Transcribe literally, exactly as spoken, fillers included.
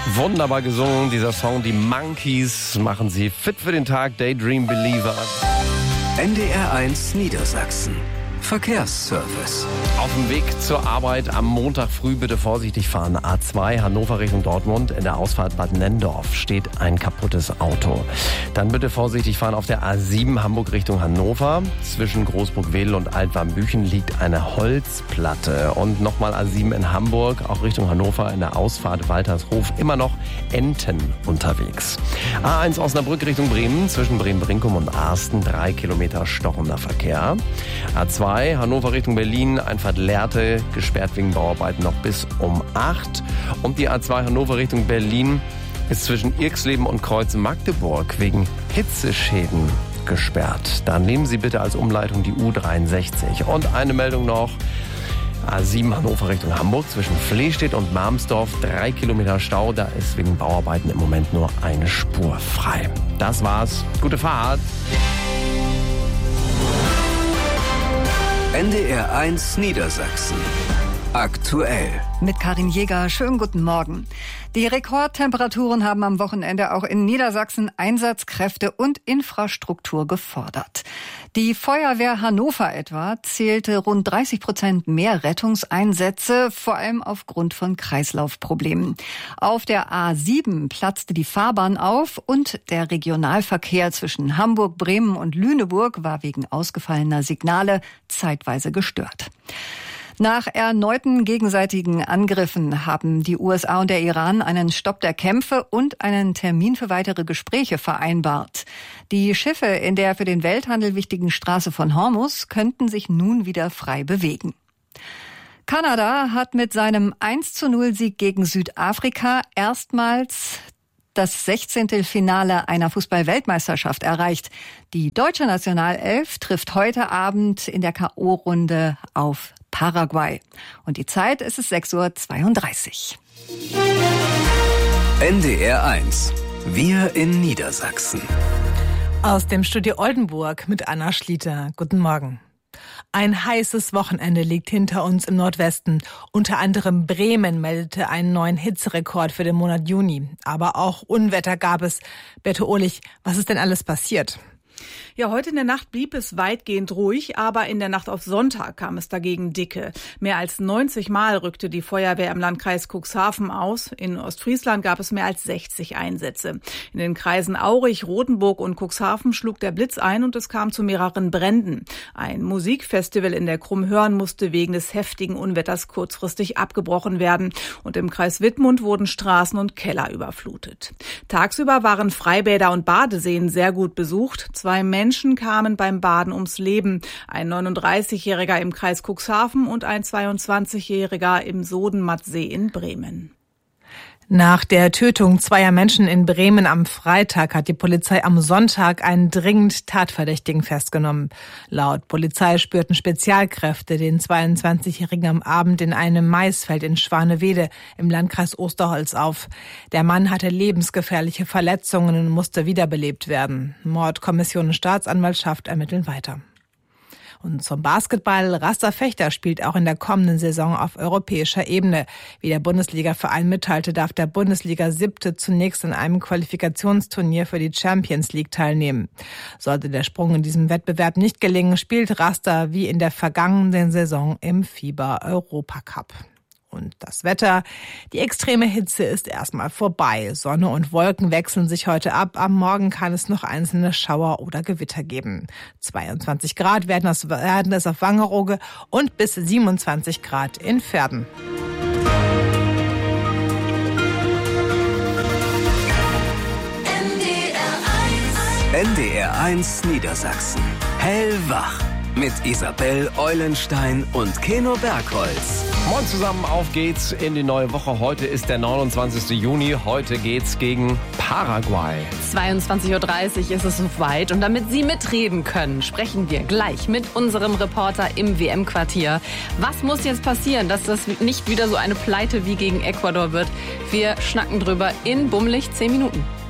Wunderbar gesungen, dieser Song. Die Monkeys machen sie fit für den Tag. Daydream Believer. N D R eins Niedersachsen. Verkehrsservice. Auf dem Weg zur Arbeit am Montag früh bitte vorsichtig fahren. A zwei Hannover Richtung Dortmund. In der Ausfahrt Bad Nenndorf steht ein kaputtes Auto. Dann bitte vorsichtig fahren auf der A sieben Hamburg Richtung Hannover. Zwischen Großburg-Wedel und Altwarmbüchen liegt eine Holzplatte. Und nochmal A sieben in Hamburg, auch Richtung Hannover. In der Ausfahrt Waltershof immer noch Enten unterwegs. A eins Osnabrück Richtung Bremen. Zwischen Bremen-Brinkum und Arsten drei Kilometer stockender Verkehr. A zwei Hannover Richtung Berlin, Einfahrt Lehrte, gesperrt wegen Bauarbeiten noch bis um acht. Und die A zwei Hannover Richtung Berlin ist zwischen Irxleben und Kreuz Magdeburg wegen Hitzeschäden gesperrt. Dann nehmen Sie bitte als Umleitung die U dreiundsechzig. Und eine Meldung noch. A sieben Hannover Richtung Hamburg, zwischen Flehstedt und Marmsdorf, drei Kilometer Stau. Da ist wegen Bauarbeiten im Moment nur eine Spur frei. Das war's. Gute Fahrt. N D R eins Niedersachsen. Aktuell. Mit Karin Jäger, schönen guten Morgen. Die Rekordtemperaturen haben am Wochenende auch in Niedersachsen Einsatzkräfte und Infrastruktur gefordert. Die Feuerwehr Hannover etwa zählte rund dreißig Prozent mehr Rettungseinsätze, vor allem aufgrund von Kreislaufproblemen. Auf der A sieben platzte die Fahrbahn auf und der Regionalverkehr zwischen Hamburg, Bremen und Lüneburg war wegen ausgefallener Signale zeitweise gestört. Nach erneuten gegenseitigen Angriffen haben die U S A und der Iran einen Stopp der Kämpfe und einen Termin für weitere Gespräche vereinbart. Die Schiffe in der für den Welthandel wichtigen Straße von Hormuz könnten sich nun wieder frei bewegen. Kanada hat mit seinem eins zu null Sieg gegen Südafrika erstmals das Sechzehntelfinale einer Fußball-Weltmeisterschaft erreicht. Die deutsche Nationalelf trifft heute Abend in der K O-Runde auf Paraguay. Und die Zeit ist es sechs Uhr zweiunddreißig. N D R eins. Wir in Niedersachsen. Aus dem Studio Oldenburg mit Anna Schlieter. Guten Morgen. Ein heißes Wochenende liegt hinter uns im Nordwesten. Unter anderem Bremen meldete einen neuen Hitzerekord für den Monat Juni. Aber auch Unwetter gab es. Berto Ohlich, was ist denn alles passiert? Ja, heute in der Nacht blieb es weitgehend ruhig, aber in der Nacht auf Sonntag kam es dagegen dicke. Mehr als neunzig Mal rückte die Feuerwehr im Landkreis Cuxhaven aus. In Ostfriesland gab es mehr als sechzig Einsätze. In den Kreisen Aurich, Rothenburg und Cuxhaven schlug der Blitz ein und es kam zu mehreren Bränden. Ein Musikfestival in der Krummhörn musste wegen des heftigen Unwetters kurzfristig abgebrochen werden. Und im Kreis Wittmund wurden Straßen und Keller überflutet. Tagsüber waren Freibäder und Badeseen sehr gut besucht. Zwei Menschen kamen beim Baden ums Leben. Ein neununddreißigjähriger im Kreis Cuxhaven und ein zweiundzwanzigjähriger im Sodenmattsee in Bremen. Nach der Tötung zweier Menschen in Bremen am Freitag hat die Polizei am Sonntag einen dringend Tatverdächtigen festgenommen. Laut Polizei spürten Spezialkräfte den zweiundzwanzigjährigen am Abend in einem Maisfeld in Schwanewede im Landkreis Osterholz auf. Der Mann hatte lebensgefährliche Verletzungen und musste wiederbelebt werden. Mordkommission und Staatsanwaltschaft ermitteln weiter. Und zum Basketball. Raster Fechter spielt auch in der kommenden Saison auf europäischer Ebene. Wie der Bundesligaverein mitteilte, darf der Bundesliga-Siebte zunächst in einem Qualifikationsturnier für die Champions League teilnehmen. Sollte der Sprung in diesem Wettbewerb nicht gelingen, spielt Raster wie in der vergangenen Saison im FIBA-Europacup. Und das Wetter. Die extreme Hitze ist erstmal vorbei. Sonne und Wolken wechseln sich heute ab. Am Morgen kann es noch einzelne Schauer oder Gewitter geben. zweiundzwanzig Grad werden es, werden es auf Wangerooge und bis siebenundzwanzig Grad in Verden. N D R eins Niedersachsen. Hellwach. Mit Isabel Eulenstein und Keno Bergholz. Moin zusammen, auf geht's in die neue Woche. Heute ist der neunundzwanzigste Juni. Heute geht's gegen Paraguay. zweiundzwanzig Uhr dreißig ist es soweit. Und damit Sie mitreden können, sprechen wir gleich mit unserem Reporter im W M-Quartier. Was muss jetzt passieren, dass das nicht wieder so eine Pleite wie gegen Ecuador wird? Wir schnacken drüber in bummelig zehn Minuten.